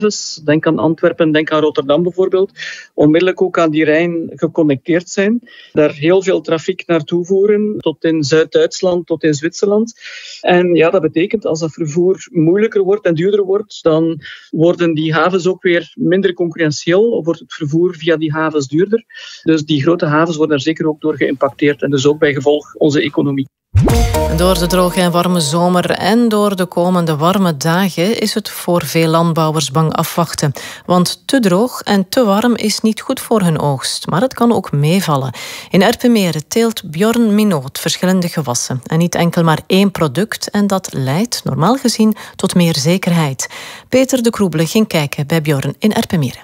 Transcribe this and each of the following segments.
Denk aan Antwerpen, denk aan Rotterdam bijvoorbeeld. Onmiddellijk ook aan die Rijn geconnecteerd zijn. Daar heel veel trafiek naartoe voeren, tot in Zuid-Duitsland, tot in Zwitserland. En ja, dat betekent als dat vervoer moeilijker wordt en duurder wordt, dan worden die havens ook weer minder concurrentieel, of wordt het vervoer via die havens duurder. Dus die grote havens worden er zeker ook door geïmpacteerd en dus ook bij gevolg onze economie. Door de droge en warme zomer en door de komende warme dagen is het voor veel landbouwers bang afwachten. Want te droog en te warm is niet goed voor hun oogst, maar het kan ook meevallen. In Erpenmeren teelt Bjorn Minot verschillende gewassen en niet enkel maar één product en dat leidt, normaal gezien, tot meer zekerheid. Peter de Kroebele ging kijken bij Bjorn in Erpenmeren.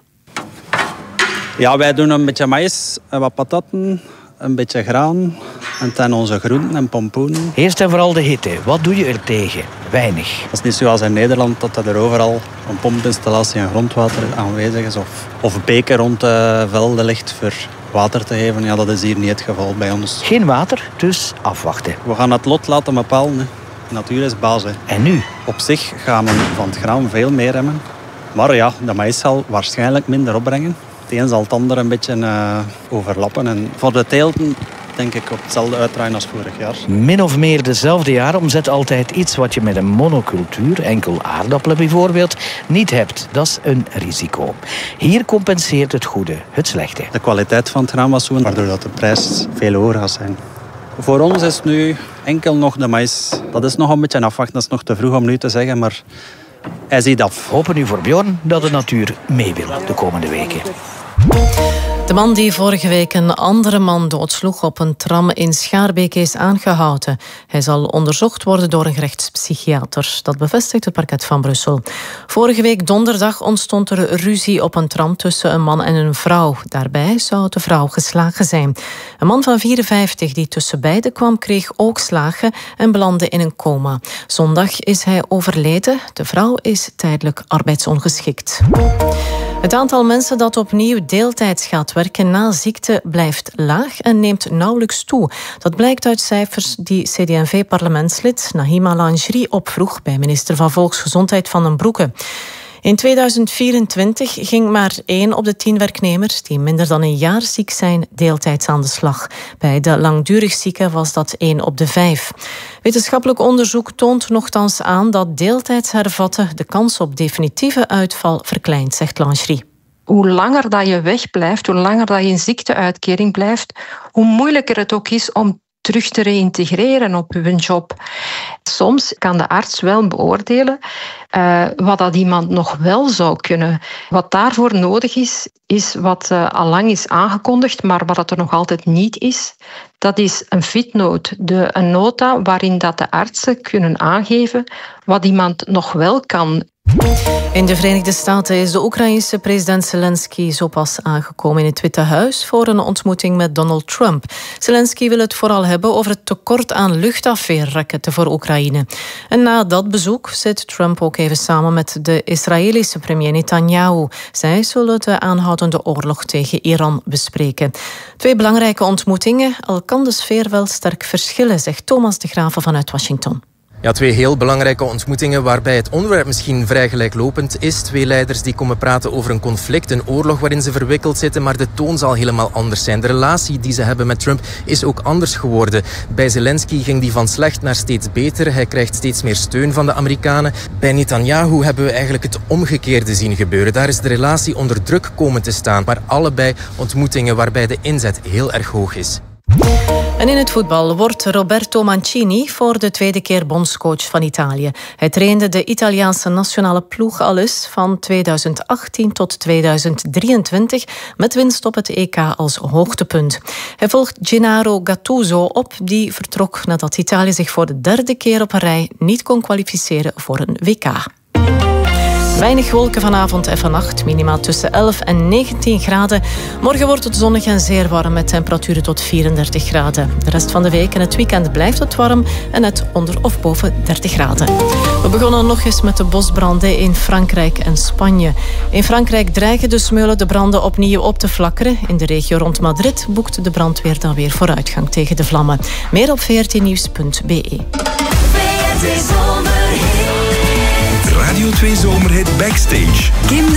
Ja, wij doen een beetje maïs en wat patatten. Een beetje graan en dan onze groenten en pompoenen. Eerst en vooral de hitte. Wat doe je er tegen? Weinig. Het is niet zoals in Nederland dat er overal een pompinstallatie en grondwater aanwezig is. Of beken rond de velden ligt voor water te geven. Ja, dat is hier niet het geval bij ons. Geen water, dus afwachten. We gaan het lot laten bepalen. De natuur is baas. En nu? Op zich gaan we van het graan veel meer remmen. Maar ja, de maïs zal waarschijnlijk minder opbrengen. Het een zal het ander een beetje overlappen. En voor de teelten denk ik op hetzelfde uitdraaien als vorig jaar. Min of meer dezelfde jaar omzet altijd iets wat je met een monocultuur, enkel aardappelen bijvoorbeeld, niet hebt. Dat is een risico. Hier compenseert het goede het slechte. De kwaliteit van het graan was zo, waardoor dat de prijs veel hoger gaat zijn. Voor ons is nu enkel nog de maïs. Dat is nog een beetje afwachten. Dat is nog te vroeg om nu te zeggen, maar hij ziet af. Hopen nu voor Bjorn dat de natuur mee wil de komende weken. De man die vorige week een andere man doodsloeg op een tram in Schaarbeek is aangehouden. Hij zal onderzocht worden door een gerechtspsychiater. Dat bevestigt het parket van Brussel. Vorige week donderdag ontstond er ruzie op een tram tussen een man en een vrouw. Daarbij zou de vrouw geslagen zijn. Een man van 54 die tussen beiden kwam kreeg ook slagen en belandde in een coma. Zondag is hij overleden. De vrouw is tijdelijk arbeidsongeschikt. Het aantal mensen dat opnieuw deeltijds gaat werken na ziekte blijft laag en neemt nauwelijks toe. Dat blijkt uit cijfers die CD&V-parlementslid Nahima Langerie opvroeg bij minister van Volksgezondheid Van den Broeke. In 2024 ging maar 1 op de 10 werknemers die minder dan een jaar ziek zijn deeltijds aan de slag. Bij de langdurig zieken was dat 1 op de 5. Wetenschappelijk onderzoek toont nochtans aan dat deeltijds hervatten de kans op definitieve uitval verkleint, zegt Langerie. Hoe langer dat je wegblijft, hoe langer dat je in ziekteuitkering blijft, hoe moeilijker het ook is om terug te reïntegreren op je job. Soms kan de arts wel beoordelen wat dat iemand nog wel zou kunnen. Wat daarvoor nodig is wat al lang is aangekondigd, maar wat er nog altijd niet is. Dat is een fitnote, een nota waarin dat de artsen kunnen aangeven wat iemand nog wel kan. In de Verenigde Staten is de Oekraïense president Zelensky zo pas aangekomen in het Witte Huis voor een ontmoeting met Donald Trump. Zelensky wil het vooral hebben over het tekort aan luchtafweerraketten voor Oekraïne. En na dat bezoek zit Trump ook even samen met de Israëlische premier Netanyahu. Zij zullen de aanhoudende oorlog tegen Iran bespreken. 2 belangrijke ontmoetingen, al kan de sfeer wel sterk verschillen, zegt Thomas de Graven vanuit Washington. Ja, 2 heel belangrijke ontmoetingen waarbij het onderwerp misschien vrij gelijklopend is. 2 leiders die komen praten over een conflict, een oorlog waarin ze verwikkeld zitten, maar de toon zal helemaal anders zijn. De relatie die ze hebben met Trump is ook anders geworden. Bij Zelensky ging die van slecht naar steeds beter. Hij krijgt steeds meer steun van de Amerikanen. Bij Netanyahu hebben we eigenlijk het omgekeerde zien gebeuren. Daar is de relatie onder druk komen te staan, maar allebei ontmoetingen waarbij de inzet heel erg hoog is. En in het voetbal wordt Roberto Mancini voor de 2e keer bondscoach van Italië. Hij trainde de Italiaanse nationale ploeg al eens van 2018 tot 2023 met winst op het EK als hoogtepunt. Hij volgt Gennaro Gattuso op, die vertrok nadat Italië zich voor de 3e keer op een rij niet kon kwalificeren voor een WK. Weinig wolken vanavond en vannacht, minimaal tussen 11 en 19 graden. Morgen wordt het zonnig en zeer warm met temperaturen tot 34 graden. De rest van de week en het weekend blijft het warm en net onder of boven 30 graden. We begonnen nog eens met de bosbranden in Frankrijk en Spanje. In Frankrijk dreigen de smeulen de branden opnieuw op te flakkeren. In de regio rond Madrid boekt de brandweer dan weer vooruitgang tegen de vlammen. Meer op vrtnieuws.be. Radio Radio 2 Zomerhit Backstage. Kim